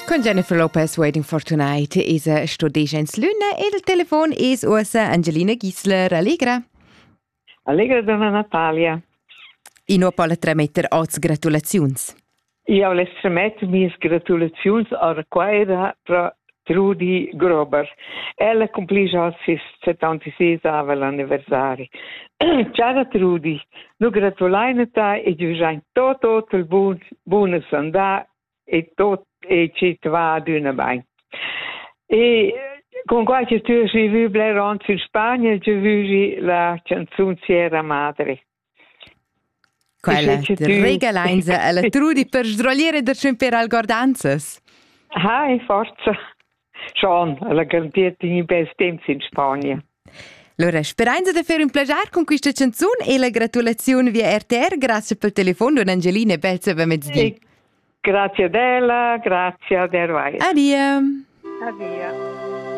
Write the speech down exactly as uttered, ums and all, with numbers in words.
Con Jennifer Lopez Waiting for Tonight is studijens luna e il telefono is usa Angelina Gisler. Allegra. Allegra, donna Natalia. I no pola trametter oz gratulazions. Io les trametter mis gratulazions a quaira pro Trudy Grober. Ella complisce oggi settantasei anni l'anniversario. Ciao Trudy, nu gratulaina ta e giugiain tot tot il buon buona sanda e tot e ci va d'una bain. E con qualche tu si vu blerons in Spagna, ci vu la canzone Sierra Madre. Quella regalenza alla Trudy per sdrogliere da cempere al gordanzas. Ah, e forza. Schon, la garantiert in best temps in Spagna. Allora, speranza di fare un piacere con questa canzone e la gratulazione via R T R. Grazie per il telefono, don Angelina, e bel sabato mezzodì. Grazie a Della, grazie a Derwai. Addio. Addio.